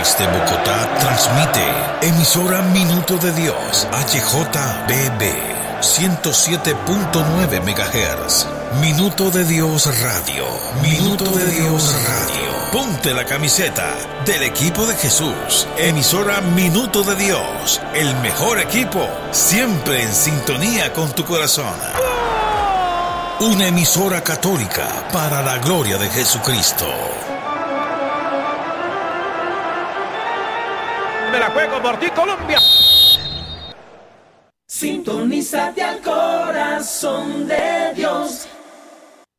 Desde Bogotá transmite emisora Minuto de Dios, HJBB, 107.9 MHz. Minuto de Dios Radio. Minuto de Dios Radio. Ponte la camiseta del equipo de Jesús. Emisora Minuto de Dios. El mejor equipo, siempre en sintonía con tu corazón. Una emisora católica para la gloria de Jesucristo. Me la juego por ti, Colombia. Sintonízate al corazón de Dios,